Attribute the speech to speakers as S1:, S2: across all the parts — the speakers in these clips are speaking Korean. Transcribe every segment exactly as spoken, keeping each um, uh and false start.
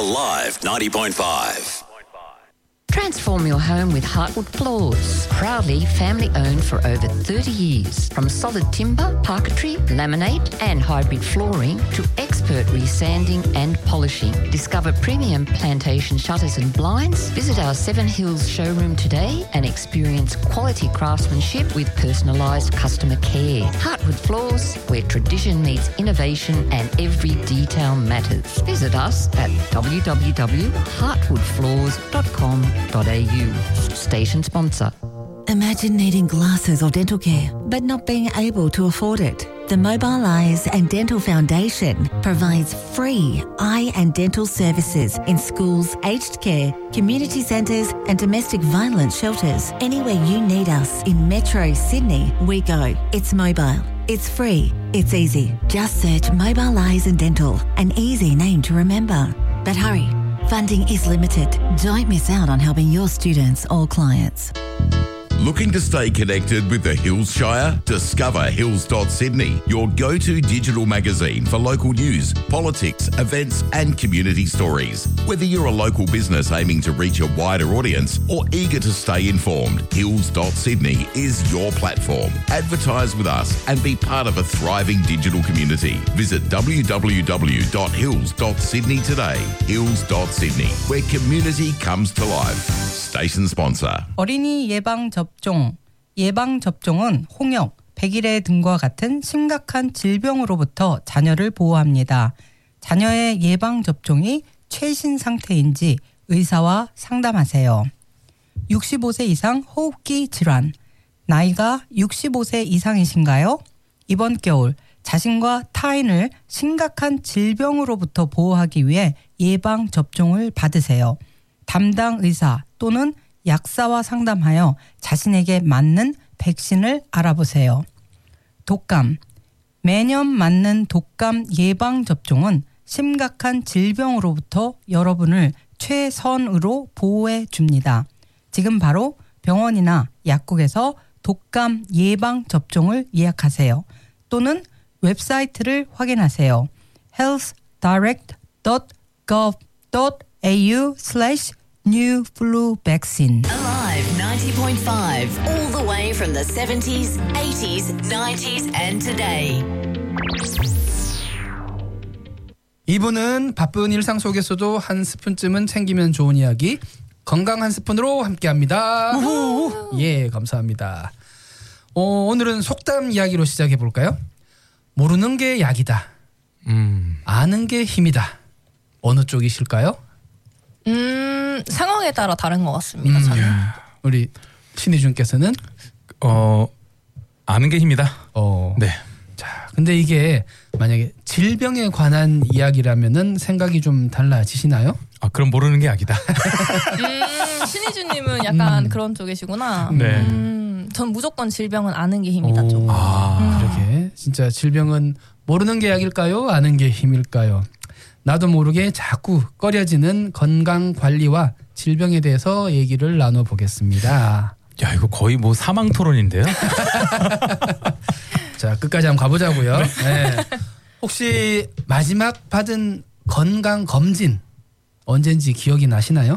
S1: Alive ninety point five.
S2: Transform your home with Heartwood Floors. Proudly family owned for over thirty years. From solid timber, parquetry, laminate and hybrid flooring to expert resanding and polishing. Discover premium plantation shutters and blinds. Visit our Seven Hills showroom today and experience quality craftsmanship with personalised customer care. Heartwood Floors, where tradition meets innovation and every detail matters. Visit us at w w w dot heartwood floors dot com dot a u. Station sponsor.
S3: Imagine needing glasses or dental care, but not being able to afford it. The Mobile Eyes and Dental Foundation provides free eye and dental services in schools, aged care, community centres and domestic violence shelters. Anywhere you need us in Metro Sydney, we go. It's mobile. It's free. It's easy. Just search Mobile Eyes and Dental, an easy name to remember. But hurry. Funding is limited. Don't miss out on helping your students or clients.
S4: Looking to stay connected with the Hills Shire? Discover hills dot sydney, your go-to digital magazine for local news, politics, events and community stories. Whether you're a local business aiming to reach a wider audience or eager to stay informed, hills dot sydney is your platform. Advertise with us and be part of a thriving digital community. Visit w w w dot hills dot sydney today. hills dot sydney, where community comes to life. Station sponsor.
S5: 어린이 예방 접종. 예방 접종은 홍역, 백일해 등과 같은 심각한 질병으로부터 자녀를 보호합니다. 자녀의 예방 접종이 최신 상태인지 의사와 상담하세요. 육십오 세 이상 호흡기 질환. 나이가 육십오 세 이상이신가요? 이번 겨울 자신과 타인을 심각한 질병으로부터 보호하기 위해 예방 접종을 받으세요. 담당 의사 또는 약사와 상담하여 자신에게 맞는 백신을 알아보세요. 독감. 매년 맞는 독감 예방접종은 심각한 질병으로부터 여러분을 최선으로 보호해 줍니다. 지금 바로 병원이나 약국에서 독감 예방접종을 예약하세요. 또는 웹사이트를 확인하세요. health direct dot gov dot a u slash new flu vaccine.
S6: Alive ninety point five, all the way from the seventies, eighties, nineties and today.
S7: 이분은 바쁜 일상 속에서도 한 스푼쯤은 챙기면 좋은 이야기, 건강 한 스푼으로 함께합니다. 예, 감사합니다. 어, 오늘은 속담 이야기로 시작해 볼까요? 모르는 게 약이다. 음. 아는 게 힘이다. 어느 쪽이실까요?
S8: 음, 상황에 따라 다른 것 같습니다.
S7: 음,
S8: 저는.
S7: 우리 신희준께서는
S9: 어 아는 게 힘이다.
S7: 어.
S9: 네.
S7: 자, 근데 이게 만약에 질병에 관한 이야기라면은 생각이 좀 달라지시나요?
S9: 아, 그럼 모르는 게 약이다.
S8: 음, 신희준님은 약간
S7: 음.
S8: 그런 쪽이시구나.
S9: 네.
S8: 음, 전 무조건 질병은 아는 게 힘이다. 좀.
S7: 아,
S8: 음.
S7: 그러게. 진짜 질병은 모르는 게 약일까요? 아는 게 힘일까요? 나도 모르게 자꾸 꺼려지는 건강 관리와 질병에 대해서 얘기를 나눠보겠습니다.
S9: 야, 이거 거의 뭐 사망 토론인데요?
S7: 자, 끝까지 한번 가보자고요. 네. 혹시 마지막 받은 건강 검진 언젠지 기억이 나시나요?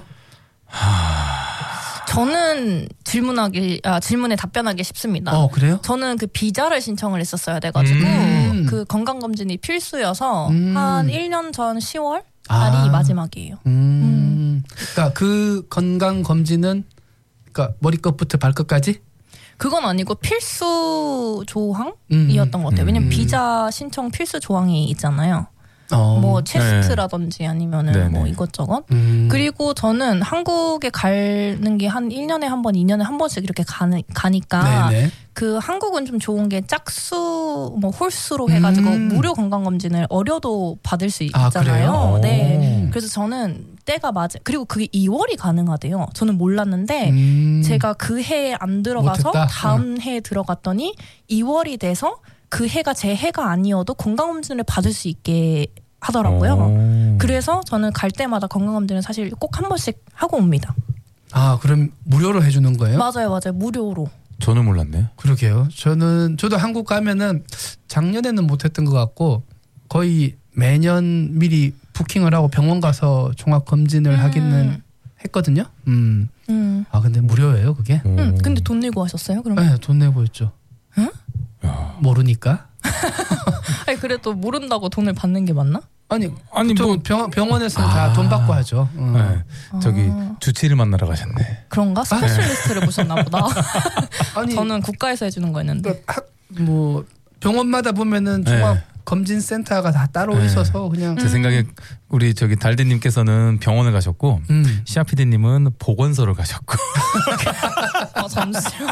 S8: 저는 질문하기 아, 질문에 답변하기 쉽습니다.
S7: 어, 그래요?
S8: 저는 그 비자를 신청을 했었어야 돼가지고
S7: 음.
S8: 그 건강검진이 필수여서
S7: 음.
S8: 한 일 년 전 시월
S7: 아.
S8: 달이 마지막이에요.
S7: 음. 음. 그러니까 그 건강 검진은 그러니까 머리끝부터 발끝까지?
S8: 그건 아니고 필수 조항이었던
S7: 음.
S8: 것 같아요. 왜냐면
S9: 음.
S8: 비자 신청 필수 조항이 있잖아요.
S7: 어.
S8: 뭐 체스트라든지 아니면은
S9: 네네.
S8: 뭐 이것저것.
S7: 음.
S8: 그리고 저는 한국에 가는 게 한 일 년에 한 번, 이 년에 한 번씩 이렇게 가니, 가니까
S7: 네네.
S8: 그 한국은 좀 좋은 게 짝수 뭐 홀수로 해가지고
S7: 음.
S8: 무료 건강검진을 어려도 받을 수
S7: 아,
S8: 있잖아요.
S7: 그래요?
S8: 네. 그래서 저는 때가 맞아. 그리고 그게 이월이 가능하대요. 저는 몰랐는데
S7: 음.
S8: 제가 그 해에 안 들어가서
S7: 못했다?
S8: 다음 해에 들어갔더니 이월이 돼서 그 해가 제 해가 아니어도 건강검진을 받을 수 있게 하더라고요.
S9: 오.
S8: 그래서 저는 갈 때마다 건강검진을 사실 꼭 한 번씩 하고 옵니다.
S7: 아, 그럼 무료로 해주는 거예요?
S8: 맞아요, 맞아요. 무료로.
S9: 저는 몰랐네요.
S7: 그러게요. 저는 저도 한국 가면은 작년에는 못했던 것 같고 거의 매년 미리 부킹을 하고 병원 가서 종합 검진을
S8: 음.
S7: 하기는 했거든요. 음.
S8: 음.
S7: 아 근데 무료예요 그게?
S8: 음. 근데 돈 내고 하셨어요? 그러면?
S7: 네, 돈 내고 했죠.
S8: 응?
S7: 모르니까.
S8: 아니 그래도 모른다고 돈을 받는 게 맞나?
S7: 아니
S9: 아니
S7: 뭐
S9: 뭐
S7: 병, 병원에서는
S9: 아.
S7: 다 돈 받고 하죠. 어.
S9: 네. 저기 주치의를 만나러 가셨네.
S8: 그런가? 스페셜리스트를 보셨나 보다.
S7: 아니
S8: 저는 국가에서 해주는 거였는데.
S7: 그러니까 학, 뭐 병원마다 보면은 종합
S9: 네.
S7: 검진 센터가 다 따로
S9: 네.
S7: 있어서 그냥
S9: 제 생각에 우리 저기 달대님께서는 병원을 가셨고
S7: 음.
S9: 시아피디님은 보건소를 가셨고.
S8: 아, 잠시만.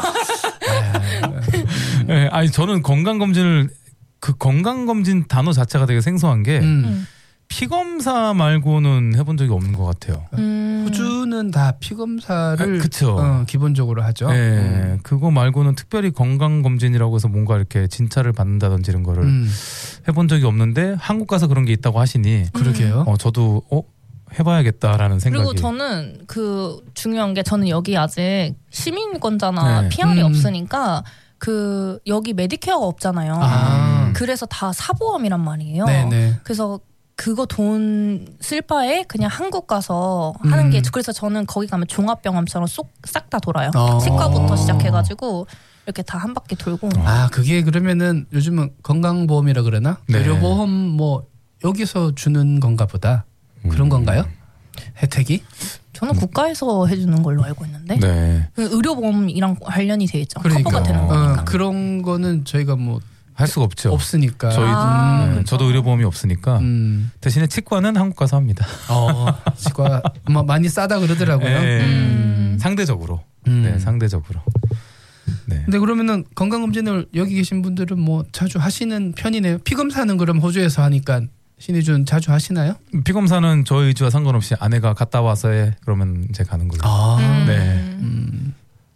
S9: 네, 아니 저는 건강 검진을 그 건강 검진 단어 자체가 되게 생소한 게
S7: 음.
S9: 피검사 말고는 해본 적이 없는 것 같아요.
S8: 음.
S7: 호주는 다 피검사를
S9: 아, 그쵸.
S7: 어, 기본적으로 하죠.
S9: 네,
S7: 음.
S9: 그거 말고는 특별히 건강 검진이라고 해서 뭔가 이렇게 진찰을 받는다든지 이런 거를
S7: 음.
S9: 해본 적이 없는데 한국 가서 그런 게 있다고 하시니
S7: 그러게요.
S9: 어, 저도 어 해봐야겠다라는 생각이.
S8: 그리고 저는 그 중요한 게 저는 여기 아직 시민권자나
S9: 네.
S8: 피알이
S7: 음.
S8: 없으니까 그 여기 메디케어가 없잖아요.
S7: 아.
S8: 그래서 다 사보험이란 말이에요.
S7: 네네.
S8: 그래서 그거 돈 쓸 바에 그냥 한국 가서 하는
S7: 음.
S8: 게 그래서 저는 거기 가면 종합병원처럼 싹 다 돌아요.
S7: 어.
S8: 치과부터 시작해가지고 이렇게 다 한 바퀴 돌고.
S7: 아 그게 그러면은 요즘은 건강보험이라 그러나
S9: 네.
S7: 의료보험 뭐 여기서 주는 건가 보다 그런 건가요? 혜택이?
S8: 저는 국가에서 해주는 걸로 알고 있는데
S9: 네.
S8: 그 의료보험이랑 관련이 돼 있죠.
S7: 그러니까
S8: 커버가 되는
S9: 어.
S8: 거니까.
S7: 어, 그런 거는 저희가 뭐
S9: 할 수가 없죠.
S7: 없으니까.
S9: 저희도
S8: 아,
S9: 네,
S8: 그렇죠.
S9: 저도 의료보험이 없으니까
S7: 음.
S9: 대신에 치과는 한국 가서 합니다.
S7: 어, 치과 뭐 많이 싸다 그러더라고요.
S9: 네.
S8: 음.
S9: 상대적으로.
S7: 음.
S9: 네, 상대적으로. 네.
S7: 근데 그러면은 건강검진을 여기 계신 분들은 뭐 자주 하시는 편이네요. 피검사는 그럼 호주에서 하니까 신희준 자주 하시나요?
S9: 피검사는 저희 의지와 상관없이 아내가 갔다 와서 해 그러면 이제 가는 걸로.
S7: 아,
S8: 음.
S9: 네.
S7: 음.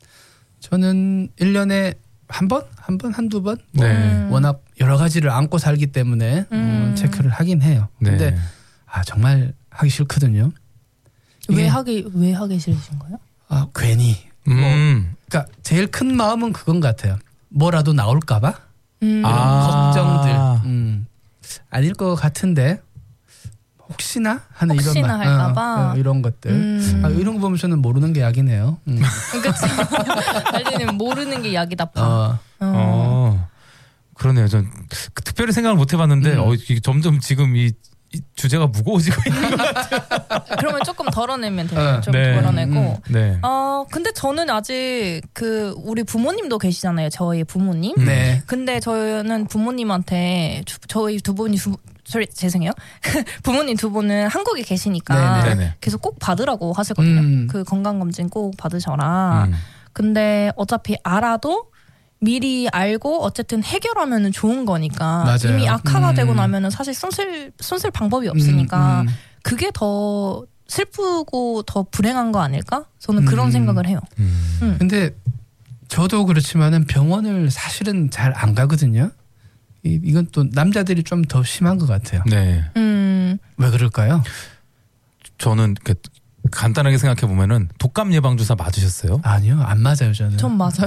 S7: 저는 일 년에 한 번? 한 번? 한두 번? 뭐
S9: 네.
S7: 워낙 여러 가지를 안고 살기 때문에
S8: 음.
S7: 어, 체크를 하긴 해요.
S9: 네.
S7: 근데 아 정말 하기 싫거든요.
S8: 왜
S7: 이게-
S8: 하기 왜 하기 싫으신 거예요?
S7: 아 괜히.
S9: 음.
S7: 그러니까 제일 큰 마음은 그건 같아요. 뭐라도 나올까봐
S8: 음.
S9: 아.
S7: 걱정들. 음. 아닐 것 같은데 혹시나 하는 이런
S8: 혹시나
S7: 마-
S8: 할까봐.
S7: 어, 어, 이런 것들.
S8: 음.
S7: 아, 이런 거 보면 저는 모르는 게 약이네요. 음.
S8: 그치. 달리는 모르는 게 약이다. 파.
S7: 어.
S8: 어.
S9: 어. 그러네요. 전 그 특별히 생각을 못 해봤는데
S7: 음.
S9: 어, 이게 점점 지금 이, 이 주제가 무거워지고 있는 것 같아요.
S8: 그러면 조금 덜어내면 돼요.
S7: 어.
S8: 좀
S9: 네.
S8: 덜어내고.
S7: 음.
S9: 네.
S8: 어 근데 저는 아직 그 우리 부모님도 계시잖아요. 저희 부모님.
S7: 네.
S8: 근데 저는 부모님한테 주- 저희 두 분이 두, sorry, 죄송해요. 부모님 두 분은 한국에 계시니까
S7: 네네.
S9: 네네.
S8: 계속 꼭 받으라고 하시거든요.
S7: 음.
S8: 그 건강검진 꼭 받으셔라.
S9: 음.
S8: 근데 어차피 알아도 미리 알고 어쨌든 해결하면 좋은 거니까
S7: 맞아요.
S8: 이미 악화가
S7: 음.
S8: 되고 나면은 사실 손쓸 손쓸 방법이 없으니까
S7: 음, 음.
S8: 그게 더 슬프고 더 불행한 거 아닐까? 저는 그런
S7: 음.
S8: 생각을 해요.
S9: 음.
S8: 음.
S7: 근데 저도 그렇지만은 병원을 사실은 잘 안 가거든요. 이, 이건 또 남자들이 좀 더 심한 것 같아요.
S9: 네.
S8: 음,
S7: 왜 그럴까요?
S9: 저는 이렇게 간단하게 생각해 보면은 독감 예방 주사 맞으셨어요?
S7: 아니요, 안 맞아요 저는.
S8: 전 맞아요.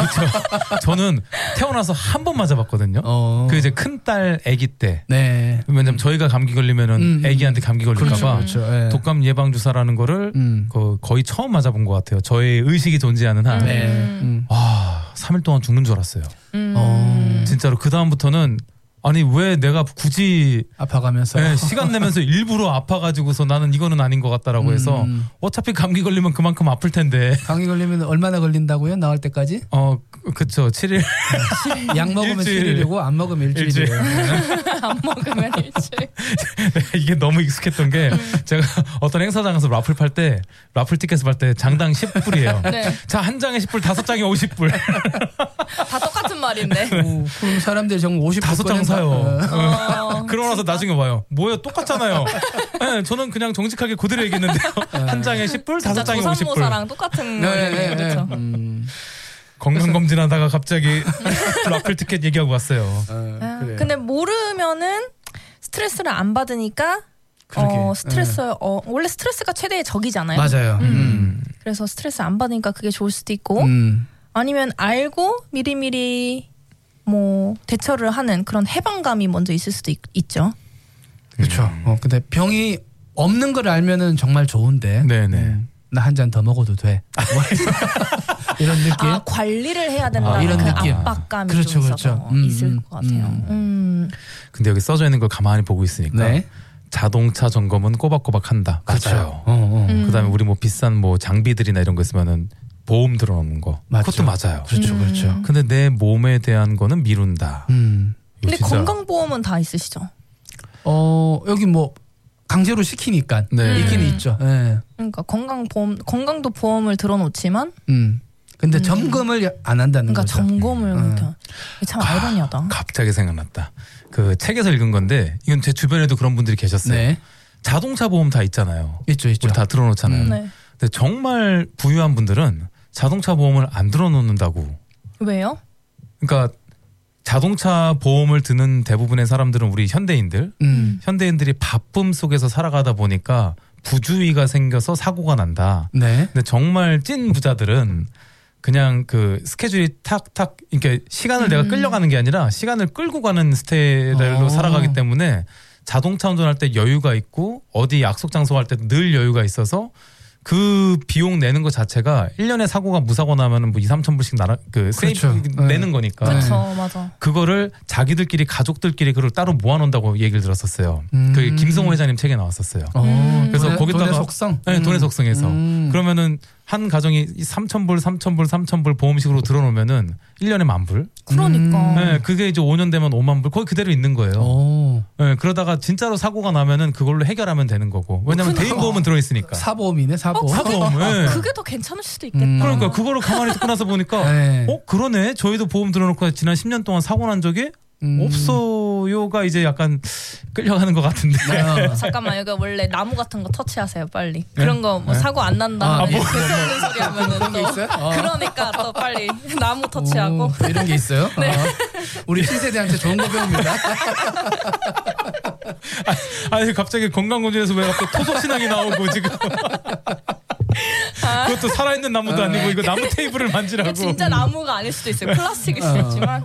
S9: 저는 태어나서 한 번 맞아봤거든요.
S7: 어.
S9: 그 이제 큰 딸 아기 때.
S7: 네.
S9: 왜냐면 저희가 감기 걸리면은
S7: 음, 음.
S9: 아기한테 감기
S7: 그렇죠,
S9: 걸릴까봐
S7: 그렇죠. 예.
S9: 독감 예방 주사라는 거를
S7: 음.
S9: 그 거의 처음 맞아본 것 같아요. 저의 의식이 존재하는 한.
S7: 네.
S8: 음.
S7: 음.
S9: 와, 삼 일 동안 죽는 줄 알았어요.
S8: 음.
S7: 어.
S9: 진짜로 그 다음부터는 아니 왜 내가 굳이
S7: 아파가면서.
S9: 예, 시간 내면서 일부러 아파가지고서 나는 이거는 아닌 것 같다라고 해서
S7: 음.
S9: 어차피 감기 걸리면 그만큼 아플 텐데.
S7: 감기 걸리면 얼마나 걸린다고요? 나올 때까지?
S9: 어, 그- 그쵸. 칠 일.
S7: 약 먹으면
S9: 일주일.
S7: 칠 일이고 안 먹으면 일주일이에요.
S8: 안 먹으면 일주일.
S9: 이게 너무 익숙했던 게 제가 어떤 행사장 가서 라플 팔 때 라플 티켓을 팔 때 장당 십 불이에요.
S8: 네.
S9: 자, 한 장에 십 불, 다섯 장에 오십 불.
S8: 다 똑같은 말인데.
S7: 오, 그럼 사람들이 정말 오십
S9: 다섯 장
S7: 꺼낸다.
S9: 사요.
S7: 어.
S8: 어,
S9: 그러고 나서 나중에 와요. 뭐야, 똑같잖아요. 네, 저는 그냥 정직하게 그대로 얘기했는데요. 한 장에 십 불,
S8: 진짜
S9: 다섯 장에 오십 불.
S8: 조산모사랑 똑같은
S7: 네,
S8: 거예요.
S7: 네, 네.
S8: 그렇죠.
S7: 음.
S9: 건강검진하다가 갑자기 라플 티켓 얘기하고 왔어요.
S7: 어,
S8: 아,
S7: 그래요.
S8: 근데 모르면은 스트레스를 안 받으니까
S7: 그러게.
S8: 어, 스트레스 어, 원래 스트레스가 최대의 적이잖아요.
S7: 맞아요.
S9: 음.
S8: 그래서 스트레스 안 받으니까 그게 좋을 수도 있고
S7: 음.
S8: 아니면 알고 미리미리 뭐 대처를 하는 그런 해방감이 먼저 있을 수도 있, 있죠.
S7: 그렇죠.
S9: 음.
S7: 어, 근데 병이 없는 걸 알면은 정말 좋은데.
S9: 네네.
S7: 음, 나 한 잔 더 먹어도 돼. 뭐 이런 느낌.
S8: 아, 관리를 해야 된다는
S7: 아, 이런
S8: 그
S7: 느낌.
S8: 압박감이
S7: 그렇죠,
S8: 좀
S7: 그렇죠.
S8: 있어서
S7: 음,
S8: 있을
S7: 음,
S8: 것 같아요.
S7: 음.
S8: 음.
S9: 근데 여기 써져 있는 걸 가만히 보고 있으니까
S7: 네.
S9: 자동차 점검은 꼬박꼬박 한다. 맞아요.
S7: 어, 어.
S8: 음.
S9: 그다음에 우리 뭐 비싼 뭐 장비들이나 이런 거 있으면은 보험 들어놓는 거.
S7: 맞죠.
S9: 그것도 맞아요.
S7: 그렇죠,
S8: 음.
S7: 그렇죠.
S9: 근데 내 몸에 대한 거는 미룬다.
S7: 음.
S9: 이거
S8: 근데
S9: 진짜-
S8: 건강보험은 다 있으시죠?
S7: 어 여기 뭐 강제로 시키니까
S9: 네.
S7: 있긴 있죠. 예.
S8: 그러니까 건강보험, 건강도 보험을 들어놓지만
S7: 음. 근데
S8: 음.
S7: 점검을 안 한다는
S8: 그러니까
S7: 거죠.
S8: 점검을
S7: 음.
S8: 이렇게 참 아이러니하다.
S9: 갑자기 생각났다. 그 책에서 읽은 건데 이건 제 주변에도 그런 분들이 계셨어요.
S7: 네.
S9: 자동차 보험 다 있잖아요.
S7: 있죠, 있죠.
S9: 우리 다 들어놓잖아요.
S7: 음.
S8: 네.
S9: 근데 정말 부유한 분들은 자동차 보험을 안 들어놓는다고.
S8: 왜요?
S9: 그러니까 자동차 보험을 드는 대부분의 사람들은 우리 현대인들,
S7: 음.
S9: 현대인들이 바쁨 속에서 살아가다 보니까 부주의가 생겨서 사고가 난다.
S7: 네.
S9: 근데 정말 찐 부자들은 그냥 그 스케줄이 탁탁, 그러니까 시간을
S8: 음.
S9: 내가 끌려가는 게 아니라 시간을 끌고 가는 스타일로
S7: 어.
S9: 살아가기 때문에 자동차 운전할 때 여유가 있고 어디 약속 장소 갈 때 늘 여유가 있어서 그 비용 내는 것 자체가 일 년에 사고가 무사고 나면은 뭐 이, 삼천 불씩 나라 그
S7: 그렇죠.
S9: 세이브
S7: 네.
S9: 내는 거니까.
S8: 그렇죠, 맞아.
S9: 그거를 자기들끼리 가족들끼리 그걸 따로 모아놓는다고 얘기를 들었었어요.
S7: 음.
S9: 그 김성호 회장님 책에 나왔었어요.
S7: 어.
S8: 음.
S9: 그래서
S7: 돈의,
S9: 거기다가
S7: 돈의 속성.
S9: 네, 돈의 속성에서
S7: 음.
S9: 그러면은 한 가정이 삼천 불, 삼천 불, 삼천 불 보험식으로 들어놓으면은 일 년에 만 불.
S8: 그러니까.
S7: 음.
S9: 네, 그게 이제 오 년 되면 오만 불 거의 그대로 있는 거예요.
S7: 오.
S9: 네, 그러다가 진짜로 사고가 나면은 그걸로 해결하면 되는 거고. 왜냐면
S8: 그러니까.
S9: 대인 보험은 들어있으니까.
S7: 사보험이네, 사보험.
S9: 사보험. 네.
S8: 그게 더 괜찮을 수도 있겠다.
S7: 음.
S9: 그러니까 그거를 가만히 듣고 나서 보니까
S7: 네.
S9: 어 그러네. 저희도 보험 들어놓고 지난 십 년 동안 사고 난 적이
S7: 음.
S9: 없어요가 이제 약간 끌려가는 것 같은데.
S7: 어.
S8: 잠깐만 여기 원래 나무 같은 거 터치하세요 빨리. 그런 거 뭐
S9: 네?
S8: 사고 안 난다.
S7: 아,
S8: 뭐
S7: 뭐.
S8: 없는 소리 하면은
S7: 그런 게
S8: 또
S7: 있어요? 어.
S8: 그러니까 또 빨리 나무 터치하고.
S7: 오, 이런 게 있어요?
S8: 네.
S7: 어. 우리 신세대한테 좋은 거 배웁니다.
S9: 아니 갑자기 건강검진에서 왜 갑자기 토속신앙이 나오고 지금. 그것도 살아있는 나무도 아니고 이거 나무 테이블을 만지라고.
S8: 진짜 나무가 아닐 수도 있어요. 플라스틱일 수도 있지만.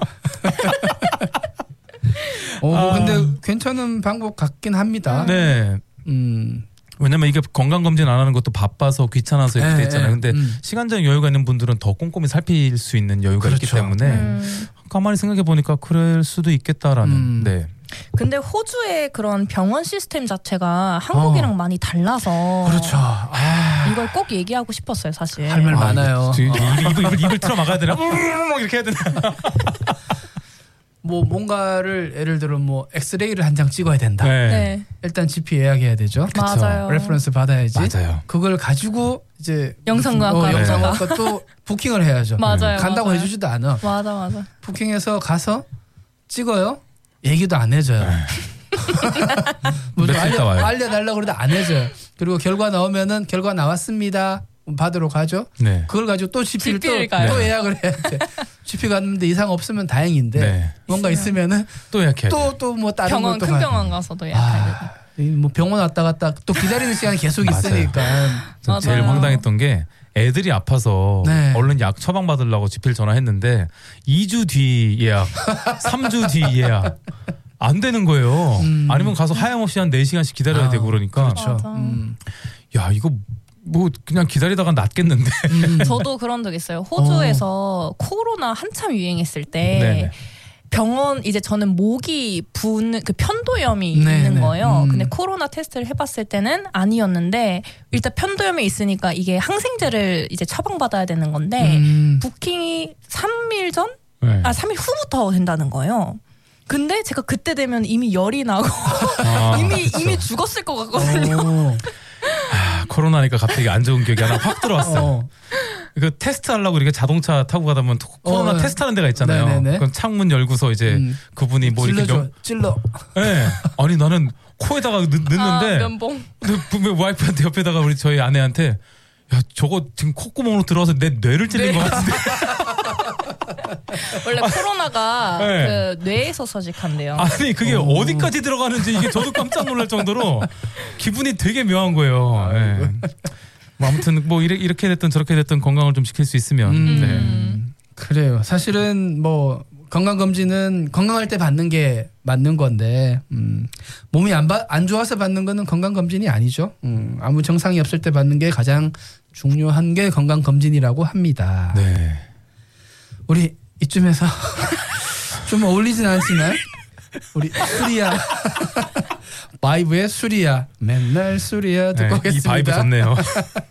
S7: 어, 뭐
S9: 아.
S7: 근데 괜찮은 방법 같긴 합니다.
S9: 네.
S7: 음.
S9: 왜냐면 이게 건강검진 안 하는 것도 바빠서 귀찮아서 이렇게
S7: 네,
S9: 돼 있잖아요.
S7: 네.
S9: 근데
S7: 음.
S9: 시간적 여유가 있는 분들은 더 꼼꼼히 살필 수 있는 여유가 있기
S7: 그렇죠.
S9: 때문에
S8: 음.
S9: 가만히 생각해 보니까 그럴 수도 있겠다라는.
S7: 음.
S9: 네.
S8: 근데 호주의 그런 병원 시스템 자체가 한국이랑
S7: 어.
S8: 많이 달라서
S7: 그렇죠. 아,
S8: 이걸 꼭 얘기하고 싶었어요 사실.
S7: 할 말 많아요.
S9: 지금 입을, 입을, 입을, 입을 틀어 막아야 되나? 이렇게 해야 되나?
S7: 뭐 뭔가를 예를 들어 뭐 엑스레이를 한 장 찍어야 된다.
S9: 네.
S8: 네.
S7: 일단 지피 예약해야 되죠.
S8: 맞아요.
S7: 레퍼런스 받아야지.
S9: 맞아요.
S7: 그걸 가지고 이제
S8: 영상과학과
S7: 어,
S8: 네.
S7: 영상과학과 또 부킹을 해야죠.
S8: 맞아요,
S7: 간다고
S8: 맞아요.
S7: 해주지도 않아.
S8: 맞아 맞아.
S7: 부킹해서 가서 찍어요. 얘기도 안 해줘요. 뭐좀
S9: 며칠 있다
S7: 알려,
S9: 와요.
S7: 알려달라고 그래도 안 해줘요. 그리고 결과 나오면은 결과 나왔습니다. 받으러 가죠.
S9: 네.
S7: 그걸 가지고 또 지피를 또,
S8: 지피를 가요.
S7: 또 예약을 해야 돼. 지피 갔는데 이상 없으면 다행인데
S9: 네.
S7: 뭔가 있으면은
S9: 또 예약해야 돼.
S7: 또 또 뭐 다른
S8: 병원
S7: 것도
S8: 큰
S7: 가야
S8: 병원
S7: 돼.
S8: 가서도 예약해야 되고.
S7: 아, 이뭐 병원 왔다 갔다 또 기다리는 시간이 계속
S9: 맞아요.
S7: 있으니까.
S9: 전 제일
S8: 맞아요.
S9: 황당했던 게 애들이 아파서
S7: 네.
S9: 얼른 약 처방 받으려고 지필 전화했는데 이 주 뒤 예약, 삼 주 뒤 예약 안 되는 거예요.
S7: 음.
S9: 아니면 가서 하염없이 한 네 시간씩 기다려야
S7: 아,
S9: 되고 그러니까
S7: 그렇죠.
S8: 맞아.
S7: 음.
S9: 야 이거 뭐 그냥 기다리다가 낫겠는데.
S7: 음.
S8: 저도 그런 적 있어요. 호주에서 코로나 한참 유행했을 때
S9: 네네.
S8: 병원 이제 저는 목이 부는 그 편도염이
S7: 네네.
S8: 있는 거예요.
S7: 음.
S8: 근데 코로나 테스트를 해봤을 때는 아니었는데 일단 편도염이 있으니까 이게 항생제를 이제 처방받아야 되는 건데
S7: 음.
S8: 부킹이 삼 일 전?
S9: 네.
S8: 아 삼 일 후부터 된다는 거예요. 근데 제가 그때 되면 이미 열이 나고
S9: 아,
S8: 이미
S9: 그쵸.
S8: 이미 죽었을 것 같거든요.
S7: 어.
S9: 아, 코로나니까 갑자기 안 좋은 기억이 하나 확 들어왔어요.
S7: 어.
S9: 그 테스트 하려고 이렇게 자동차 타고 가다 보면 코로나
S7: 어, 네.
S9: 테스트하는 데가 있잖아요.
S7: 네네네.
S9: 그럼 창문 열고서 이제
S7: 음.
S9: 그분이 뭐 이렇게
S7: 찔러줘.
S9: 명-
S7: 찔러.
S9: 네. 아니 나는 코에다가 넣,
S8: 아,
S9: 넣는데
S8: 면봉.
S9: 근데 분명 와이프한테 옆에다가 우리 저희 아내한테 야 저거 지금 콧구멍으로 들어와서 내 뇌를 찔린
S8: 네.
S9: 것 같은데.
S8: 원래 코로나가
S9: 네.
S8: 그 뇌에서 서식한대요.
S9: 아니 그게
S7: 오.
S9: 어디까지 들어가는지 이게 저도 깜짝 놀랄 정도로 기분이 되게 묘한 거예요. 예. 뭐 아무튼 뭐 이래, 이렇게 됐든 저렇게 됐든 건강을 좀 지킬 수 있으면.
S7: 음.
S9: 네.
S8: 음.
S7: 그래요. 사실은 뭐 건강검진은 건강할 때 받는 게 맞는 건데 음, 몸이 안, 바, 안 좋아서 받는 거는 건강검진이 아니죠. 음, 아무 정상이 없을 때 받는 게 가장 중요한 게 건강검진이라고 합니다.
S9: 네.
S7: 우리 이쯤에서 좀 어울리진 않지만 우리 수리야 바이브의 수리야 맨날 수리야 듣고
S9: 네,
S7: 오겠습니다.
S9: 이 바이브 좋네요.